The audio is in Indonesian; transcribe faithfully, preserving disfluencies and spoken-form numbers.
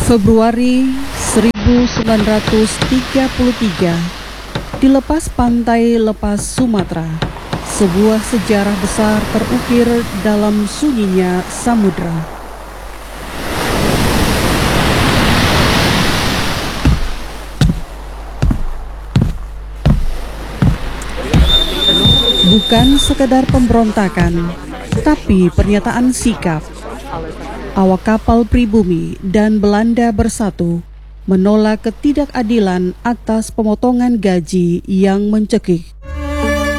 Februari seribu sembilan ratus tiga puluh tiga, di lepas pantai lepas Sumatera, sebuah sejarah besar terukir dalam sunyinya samudra. Bukan sekedar pemberontakan, tapi pernyataan sikap. Awak kapal pribumi dan Belanda bersatu menolak ketidakadilan atas pemotongan gaji yang mencekik.